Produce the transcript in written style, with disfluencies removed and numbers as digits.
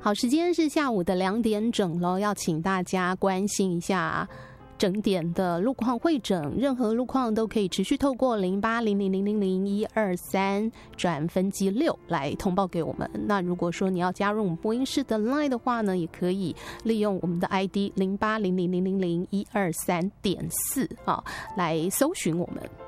好，时间是下午的2点整了，要请大家关心一下整点的路况会诊，任何路况都可以持续透过0800000123转分机6来通报给我们。那如果说你要加入我们播音室的 LINE 的话呢，也可以利用我们的 ID0800000123.4来搜寻我们。